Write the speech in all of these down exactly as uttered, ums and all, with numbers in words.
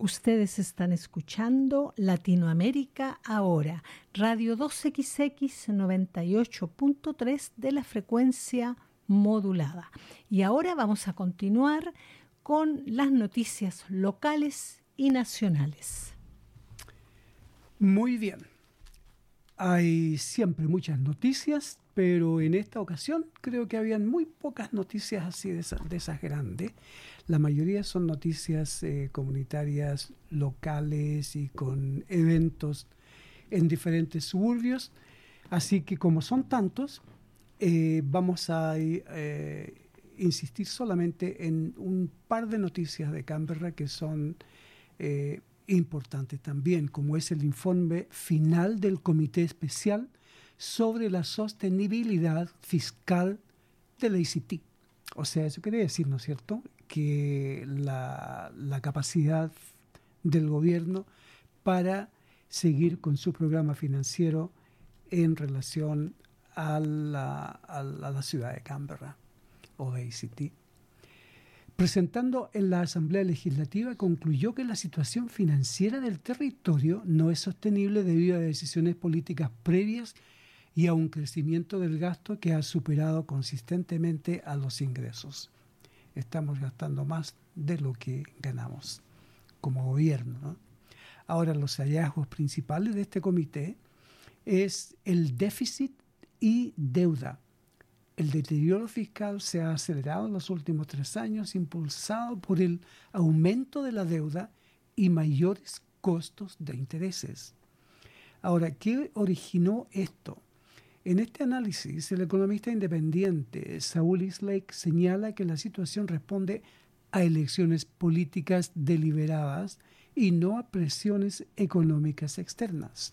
Ustedes están escuchando Latinoamérica Ahora, Radio dos equis equis noventa y ocho punto tres de la frecuencia modulada. Y ahora vamos a continuar con las noticias locales y nacionales. Muy bien. Hay siempre muchas noticias, pero en esta ocasión creo que habían muy pocas noticias así de esas, de esas grandes. La mayoría son noticias eh, comunitarias locales y con eventos en diferentes suburbios. Así que como son tantos, eh, vamos a eh, insistir solamente en un par de noticias de Canberra que son eh, importantes también, como es el informe final del Comité Especial sobre la sostenibilidad fiscal de la I C T. O sea, eso quiere decir, ¿no es cierto?, que la, la capacidad del gobierno para seguir con su programa financiero en relación a la, a la, a la ciudad de Canberra o de I C T. Presentando en la Asamblea Legislativa, concluyó que la situación financiera del territorio no es sostenible debido a decisiones políticas previas y a un crecimiento del gasto que ha superado consistentemente a los ingresos. Estamos gastando más de lo que ganamos como gobierno, ¿no? Ahora, los hallazgos principales de este comité es el déficit y deuda. El deterioro fiscal se ha acelerado en los últimos tres años, impulsado por el aumento de la deuda y mayores costos de intereses. Ahora, ¿qué originó esto? En este análisis, el economista independiente Saul Eastlake señala que la situación responde a elecciones políticas deliberadas y no a presiones económicas externas.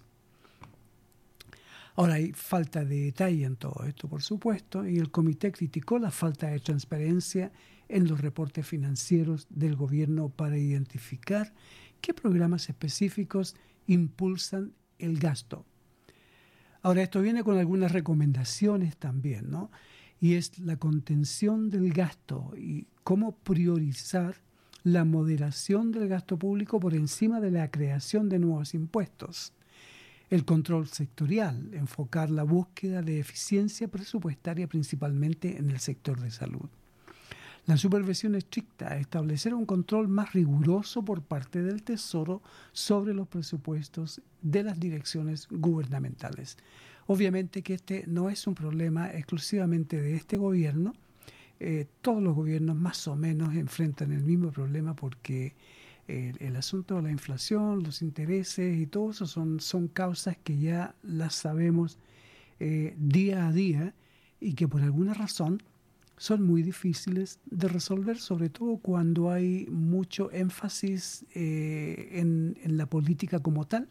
Ahora, hay falta de detalle en todo esto, por supuesto, y el comité criticó la falta de transparencia en los reportes financieros del gobierno para identificar qué programas específicos impulsan el gasto. Ahora, esto viene con algunas recomendaciones también, ¿no? Y es la contención del gasto y cómo priorizar la moderación del gasto público por encima de la creación de nuevos impuestos. El control sectorial, enfocar la búsqueda de eficiencia presupuestaria principalmente en el sector de salud. La supervisión estricta, establecer un control más riguroso por parte del Tesoro sobre los presupuestos de las direcciones gubernamentales. Obviamente que este no es un problema exclusivamente de este gobierno. Eh, todos los gobiernos más o menos enfrentan el mismo problema porque el, el asunto de la inflación, los intereses y todo eso son, son causas que ya las sabemos eh, día a día y que por alguna razón son muy difíciles de resolver, sobre todo cuando hay mucho énfasis eh, en, en la política como tal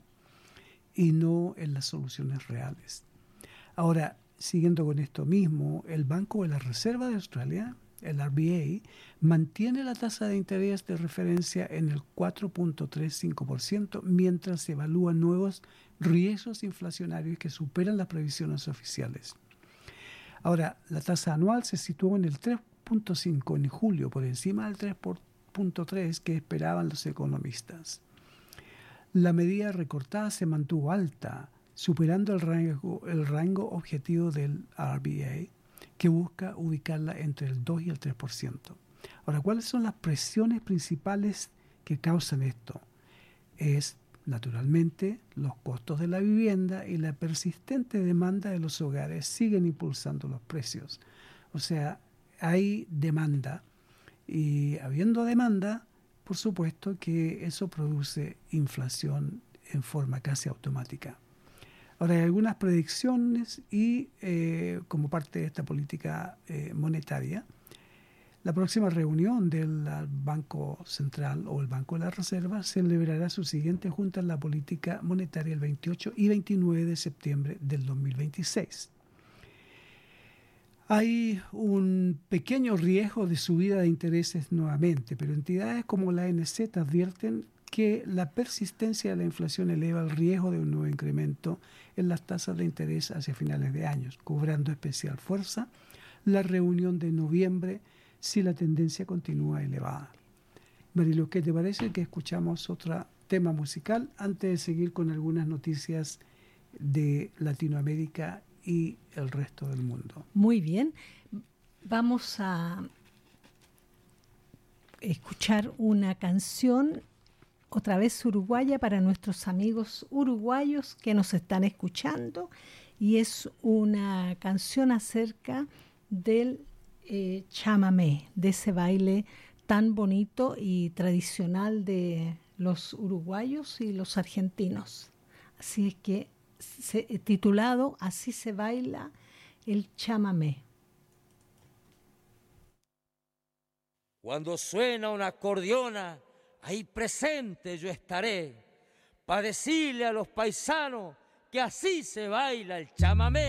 y no en las soluciones reales. Ahora, siguiendo con esto mismo, el Banco de la Reserva de Australia, el R B A, mantiene la tasa de interés de referencia en el cuatro punto treinta y cinco por ciento mientras se evalúan nuevos riesgos inflacionarios que superan las previsiones oficiales. Ahora, la tasa anual se situó en el tres punto cinco en julio, por encima del tres punto tres que esperaban los economistas. La medida recortada se mantuvo alta, superando el rango, el rango objetivo del R B A, que busca ubicarla entre el dos y el tres por ciento. Ahora, ¿cuáles son las presiones principales que causan esto? Es, naturalmente, los costos de la vivienda y la persistente demanda de los hogares siguen impulsando los precios. O sea, hay demanda y habiendo demanda, por supuesto que eso produce inflación en forma casi automática. Ahora, hay algunas predicciones y eh, como parte de esta política eh, monetaria, la próxima reunión del Banco Central o el Banco de la Reserva celebrará su siguiente junta en la política monetaria el veintiocho y veintinueve de septiembre del dos mil veintiséis. Hay un pequeño riesgo de subida de intereses nuevamente, pero entidades como la A N Z advierten que la persistencia de la inflación eleva el riesgo de un nuevo incremento en las tasas de interés hacia finales de años, cobrando especial fuerza la reunión de noviembre si la tendencia continúa elevada. Marilu, ¿qué te parece que escuchamos otro tema musical antes de seguir con algunas noticias de Latinoamérica y el resto del mundo? Muy bien. Vamos a escuchar una canción, otra vez uruguaya, para nuestros amigos uruguayos que nos están escuchando, y es una canción acerca del eh, chamamé, de ese baile tan bonito y tradicional de los uruguayos y los argentinos. Así es que, se, titulado Así se baila el chamamé. Cuando suena una acordeona, ahí presente yo estaré, para decirle a los paisanos que así se baila el chamamé.